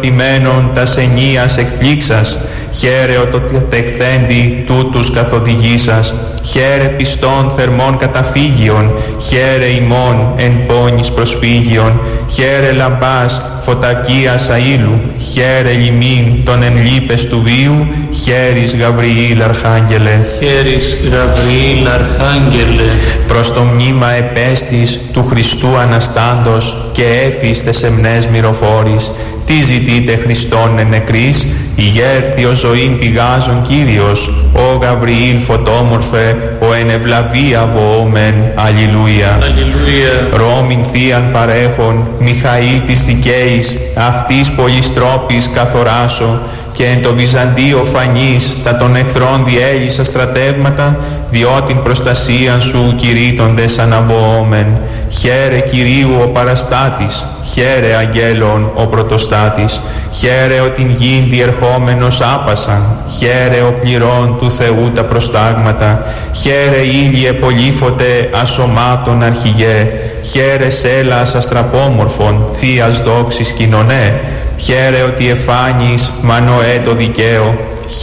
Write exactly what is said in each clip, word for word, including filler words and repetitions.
ερωτημένων τας ενίας εκπλήξας, χαίρε ο το τεκθέντη τούτους καθοδηγήσας, χαίρε πιστών θερμών καταφύγιον, χαίρε ημών εν πόνης προσφύγιον, χαίρε λαμπάς φωτακίας αήλου, χαίρε λιμήν των εν λύπες του βίου, χαίρις Γαβριήλ Αρχάγγελε. Χαίρις Γαβριήλ Αρχάγγελε. Προς το μνήμα επέστης του Χριστού Αναστάντος και έφης τες εμνές μυροφόρης, τι ζητείτε Χριστόν εν νεκρής, ηγέρθη ο ζωήν πηγάζων Κύριος, ο Γαβριήλ φωτόμορφε, ο εν ευλαβία βοόμεν. Αλληλούια. Ρώμην θείαν παρέχον, Μιχαήλ της δικαίης, αυτής πολυστρόπης καθοράσω, και εν το Βυζαντίο φανείς τα των εχθρών διέλυσα στρατεύματα, διότην προστασίαν σου κηρύττοντες αναβοόμεν. Χαίρε Κυρίου ο παραστάτης, χαίρε αγγέλων ο πρωτοστάτης, χαίρε ο την γην διερχόμενος άπασαν, χαίρε ο πληρών του Θεού τα προστάγματα, χαίρε ήλιε πολύφωτε ασωμάτων αρχηγέ, χαίρε σέλας αστραπόμορφων θείας δόξης κοινωνέ, χαίρε ότι εφάνεις μανοέ το δικαίο,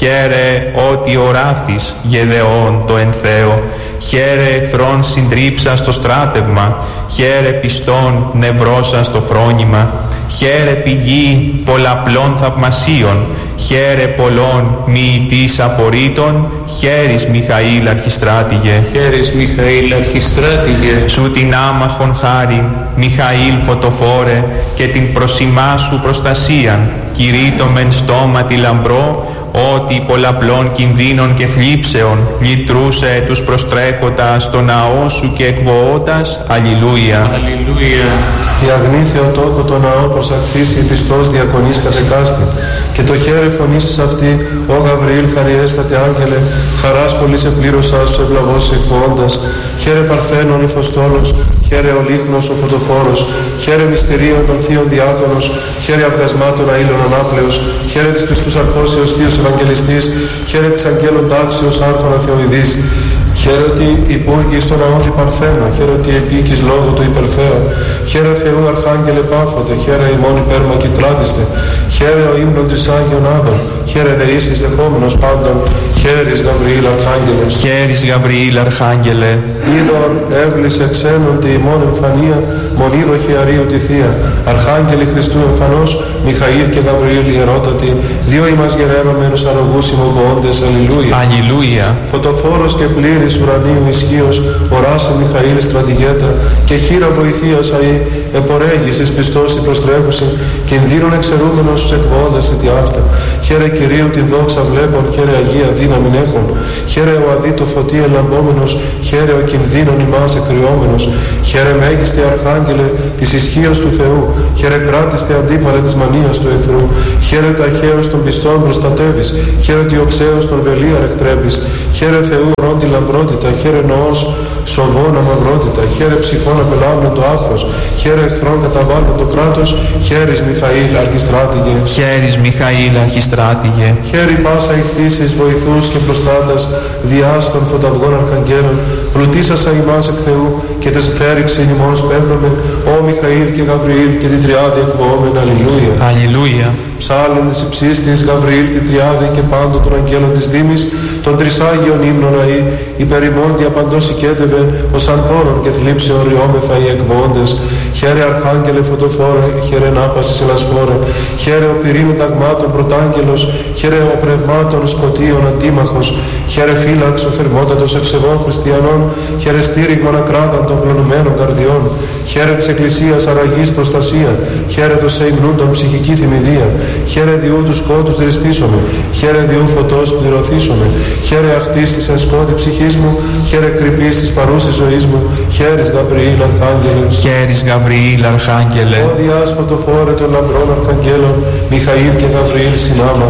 χαίρε ότι οράθης γεδεών το ενθέο, χαίρε εχθρών συντρίψα στο στράτευμα, χαίρε πιστών νευρώσα στο φρόνημα, χαίρε πηγή πολλαπλών θαυμασίων, χαίρε πολλών μοιητής απορρίτων, χαίρις Μιχαήλ αρχιστράτηγε. Χαίρις Μιχαήλ αρχιστράτηγε. Σου την άμαχον χάριν, Μιχαήλ φωτοφόρε, και την προσημά σου προστασίαν, κηρύττωμεν στόματι λαμπρό, ότι πολλαπλών κινδύνων και θλίψεων λυτρούσε τους προστρέχοντα στο ναό σου και εκβοώτας. Αλληλούια. Αλληλούια. Η αγνή Θεοτόκο το ναό προσαχθήσει πιστός διακονής κατεκάστη, και το χαίρε φωνήσεις αυτή, ο Γαβριήλ χαριέστατε άγγελε, χαράς πολύ σε πλήρωσά σου ευλαβός εκβοώντας, χαίρε Παρθένων ηφοστόλος, χαίρε ο λίχνος ο φωτοφόρος, χαίρε μυστηρίων των θείων διάκονος, χαίρε αυγασμάτων αήλων ανάπλεως, χαίρε της Χριστούς Αρχώσεως Θείος Ευαγγελιστής, χαίρε της Αγγέλων Τάξεως Άρχονα Θεοειδής, χαίρε ότι υπούργη στο ναό του Παρθένα, χαίρε ότι επίκης λόγω του υπερφέα, χαίρε Θεού Αρχάγγελε πάφωτε, χαίρε ημών υπέρμα και κράτηστε, χαίρε ο ύμνον τρισάγιον άδων, χαίρε δεήσεις δεχόμενος πάντων, χαίρις Γαβριήλ Αρχάγγελε. Χαίρις Γαβριήλ Αρχάγγελε. Είδωρ εύλησε ξένον τη ημών εμφανία, μονίδοχη αρίου τη θεία, Αρχάγγελοι Χριστού εμφανός, Μιχαήλ και Γαβριήλ ιερότατοι, δύο ημάς γεραίρομενους αρρωγούς ημοβοώντες. Αλληλούια. Αλληλούια. Φωτοφόρος και πλήρης ουρανίου ισχύος, οράσε Μιχαήλ στρατηγέτα, και χείρα βοηθείας αή, επορέγης εις πιστός η προστρέχουση, κινδύνων εξαιρούμενος στους εκβόντας σε τι αυτά. Χαίρε Κυρίου την δόξα βλέπων, χαίρε Αγία δύναμην έχων, χαίρε ο αδίτο φωτί ελαμπόμενος, χαίρε ο κινδύνων ημάς εκκριόμενος, χαίρε μέγιστη Αρχάγγελε της ισχύος του Θεού, χαίρε κράτιστε αντίπαλε της μανίας του εχθρού, χαίρε ταχαίος των πιστών προστατεύεις, χαίρε διοξαίος των βελία εκτρέπεις, χαίρε Θεού ρόντι λαμπρότητα, χαίρε νοός σοβών αμαυρότητα, χαίρε ψυχών απελάβνον το άχθος, χαίρε εχθρών καταβάλλον το κράτος, χαίρις Μιχαήλ αρχιστράτηγε. Χαίρις Μιχαήλ αρχιστράτηγε. Χαίρι πάσα ηχτήσεις βοηθούς και προστάτας, διάς των φωταυγών αρχαγγέλων, πλουτίσασα ημάς εκ Θεού και τες πτέριξεν ημών σπέβδομεν, ο Μιχαήλ και Γαβριήλ και τη τριάδη εκβοόμεν. Αλληλούια. Αλληλούια. Ψάλλον της υψίστης Γαβριήλ τη τριάδη και πάντων των αγγέλων της δήμης, των τρισάγιων ύμνων αή, υπερ ημών διαπαντός οικέτευε, ως αν πόρων και θλίψεων ριόμεθα οι εκβόντες. Χαίρε Αρχάγγελε φωτοφόρε, χαίρε νάπασης ελασφόρε, χαίρε ο πυρήνου ταγμάτων πρωτάγγελος, χαίρε ο πνευμάτων σκοτίων αντίμαχος, χαίρε φύλαξ ο θερμότατος ευσεβών χριστιανών, χαίρε στήριγμα ακράδαν των κλονουμένων καρδιών, χαίρε της Εκκλησίας αραγής προστασία, χαίρε το σε υμνούντων ψυχική θυμηδία, χαίρε διού του σκότους δριστήσομαι, χαίρε διού φωτός πληρωθήσομαι, χαίρε αχτής της εν σκότη ψυχής μου, χαίρε κρυπής της παρούσης ζωής μου, χαίρις Γαβριήλ Αρχάγγελε. Χαίρις Γαβριήλ Αρχάγγελε. Ο διάς φωτοφόρε των λαμπρών Αρχαγγέλων, Μιχαήλ και Γαβριήλ συνάμα.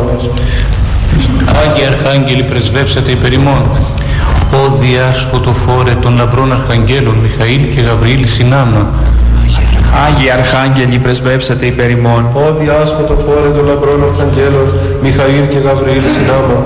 Άγιοι Αρχάγγελοι πρεσβεύσατε υπερ ημών. Ο διάς φωτοφόρε των λαμπρών Αρχαγγέλων, Μιχαήλ και Γαβριήλ συνάμα. Άγιοι Αρχάγγελοι πρεσβεύσατε υπερ ημών. Ο διάς φωτοφόρε των λαμπρών Αρχαγγέλων, Μιχαήλ και Γαβριήλ συνάμα.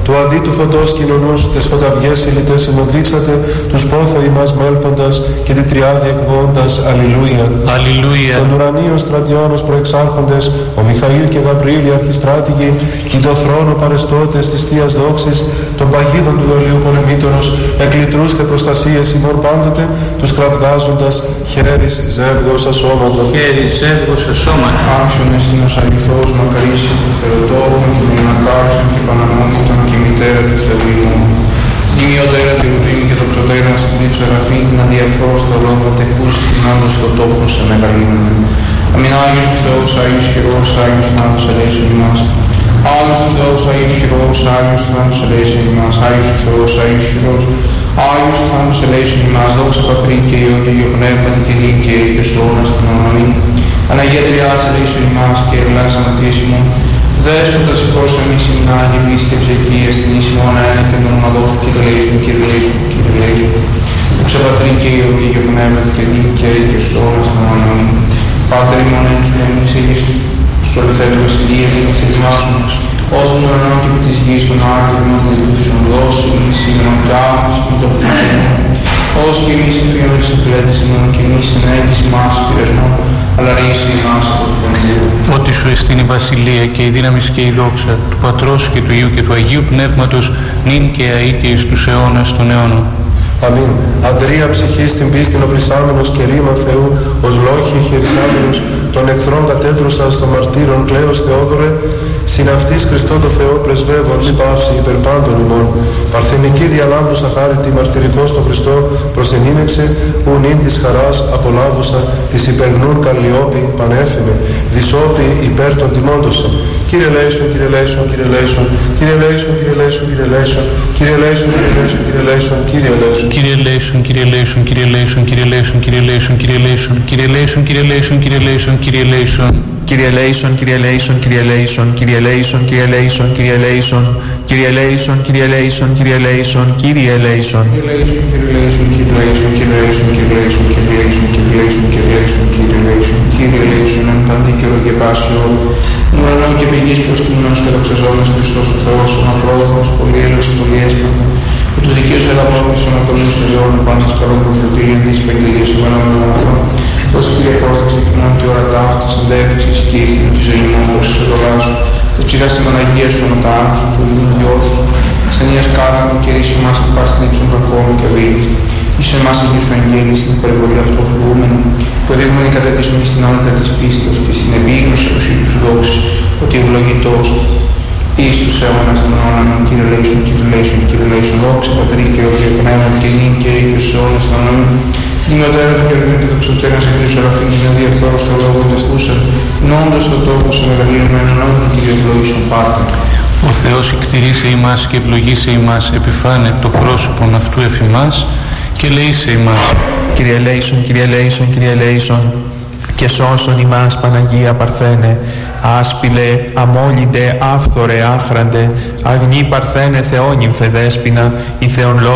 του αδί του φωτός κοινωνούς, τες φωταβιές ηλιτές ημωδείξατε, τους πόθο ημάς μέλποντας και την τριάδη εκβόντας. Αλληλούια. Αλληλούια. Των ουρανίων στρατιών ως προεξάρχοντες, ο Μιχαήλ και Γαβριήλ οι αρχιστράτηγοι, και το θρόνο παρεστώτες της Θείας δόξης, των παγίδων του δολίου πολεμήτωρος, εκλητρούστε προστασίες ημών πάντοτε, τους κραυγάζοντας χέρις ζεύγος ασώματο. Χέρις ζεύγος ασώματο. Άξιον εστίνος αληθώς, μακαρίσι του Θεοτόπων και δυνατάξεων και παναμόμητων και μητέρα του Θεού ημών. Τιμιωτέρα του Ιουδήμ και το ψωτέρα στην του Σεραφείμ, την αδιαφθώ στο λόγο τεκούς την άντως στο τόπο σε μεγαλύνουμε. Αμήν Άγιος του Θεός, Άγιος χειρός, Άγιος θάνατος ελέησον ημάς. Άγιος του Θεός, Άγιος χειρός, Άγιος θάνατος ελέησον ημάς. Άγιος του Θεός, Άγιος χειρός, Άγιος θάνατος ελέησον ημάς. Δόξα Πατρί και Υιό και Υιό Πνεύμα την Κυρία και Άγιος αιώνας των αιώνων. Αναγία Τριάς ελέησον ημάς και ερλάς ανατήσιμον. Δέσποτα σηκώς εμείς ημνά και πίστεψε εκεί στην ίσιμον αένα και τον ονομαδό σου και ελέησον και ελέησον και ελέησον. Δόξα Πατρί και Υιό και Υιό Πνεύμα την Κυρία και Άγιος αιώνας των αιώνων. Πάτερ ημών εν σου εμείς ήγης στους ολυθέτου βασιλείας σου θυσμάσουν, όσον τον ουρανό και της γης των άκρημων και του τους ονδώσει, μη σήμερον και άφης με το φυλακένο. Όσοι και εμείς εμφύμενοι στις φυλέτες ημών και εμείς συνέγγιση μας πειρασμό, αλλά ρίξει εμάς από το Παναγίου. Ότι σου εστίν η βασιλεία και η δύναμη και η δόξα του Πατρός και του Υιού και του Αγίου Πνεύματος, νυν και αεί και εις τους αιώνας των αιώνων. Αμήν. Αντρία ψυχή στην πίστην οπλισάμενος και ρήμα Θεού, ως λόγχη χειρισάμενος, των εχθρών κατέτρουσας των μαρτύρων κλαίος Θεόδωρε, συν αυτής Χριστό το Θεό πρεσβεύων μη πάυση υπερ πάντων ημών. Παρθενική διαλάμπουσα χάρητη μαρτυρικός στο Χριστό προσενήνεξε, ουν ίν της χαράς απολάβουσα, της υπερνούν καλλιόπη πανέφημε, δυσόπη υπέρ των τιμώντωσε. Κύριε Λέησον, Κύριε Λέησον, Κύριε Λέησον, Κύριε Λέησον, Κύριε Λέησον, Κύριε Λέησον, Κύριε Λέησον, Κύριε Λέησον, Κύριε Λέησον, Κύριε Λέησον. Κύριε Λέησον, Κύριε Λέησον, Κύριε Λέησον, Κύριε Λέησον, Κύριε Λέησον, Κύριε Λέησον, Κύριε Λέησον, Κύριε Λέησον, Κύριε Λέησον, Κύριε Λέησον. Κύριε Λέησον, Κύριε Λέησον, Κύριε Λέησον, Κύριε Λέησον, Κύριε Λέησον, Κύριε Λέησον, Κύριε Λέησον, Κύριε Λέησον, Κύριε Λέησον, Κύριε Λέησον. Κύριε Λέησον, Κύριε Λέησον, Κύριε Λέησον, Κύριε Λέησον, Κύριε Λέησον, Κύριε Λέησον, Κύριε Λέησον, Κύριε Λέησον, Κύριε Λέησον, Κύριε Λέησον, εν παντή καιρό και πάση όλο. Ουρανό και πηγής προσκυνός και δοξαζόμενος Χριστός ο Θεός, ο απρόθυμος, πολύ έλεος, πολύ έσπαθο. Και τους δικαίους ελαπρόθυμους ανατολούς ελαιών, πάντας καλών προσδοτήριων της επαγγελίας του μελών των αγαθών. Τόσο Κύριε πρόσταξε και μόνο τη ώρα ταύτης, αντέφυξης και ήθινο τη ζωή μου, όπως σε το βάζω. Τα ψηλά στην Παναγία σου ανατάνω σου, του δίνουν διόρθους. Ασθενείας κάθομαι και ρίξε εμάς και πας στην ύψον κακόμου και οδήγης. Είσαι εμάς η σου εγγέλη στην υπερβολή αυτό φοβούμενη, που οδηγούμενη κατατίσσουμε στην άνετα της πίστος και στην επίγνωση του σύντου σου δόξης, ότι ευλογητός εις τους αιώνας των αιώνων, Κύριε Λέησον, Κύριε Λέησον, Κύριε Λέησον, δόξα Πατρί και Υιό Πνεύμα και νυν και αεί και στους αιώνας των αιώνων. Δημιωτέρα του Χερουβίμ και το ψωτέρα σε Κύριε Σεραφείμ και δηλαδή αυθόρος το λόγο τεκούσα, νόντος το τόπο σε μεγαλύνωμένο νόμο, Κύριε ευλογήσον Πάτερ. Ο Θεός εκτηρήσε ημάς και ευλογήσε ημάς, επιφάνε το πρόσωπον αυτού εφ' ημάς και λέησε ημάς. Κύριε Λέησον, Κύριε Λέησον, Κύριε Λέησον, και σώσον ημάς Παναγία Παρθένε, άσπηλε, αμόλυντε, άφθορε, άχραντε, αγνή Παρθένε Θεόνυμφε Δέσποινα, η Θεον